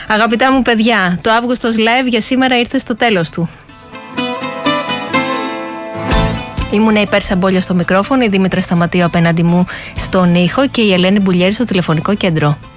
Αγαπητά μου παιδιά, το Αύγουστος Live για σήμερα ήρθε στο τέλος του. Ήμουνα η Πέρσα Μπόλια στο μικρόφωνο, η Δήμητρα Σταματίου απέναντι μου στον ήχο και η Ελένη Μπουλιέρη στο τηλεφωνικό κέντρο.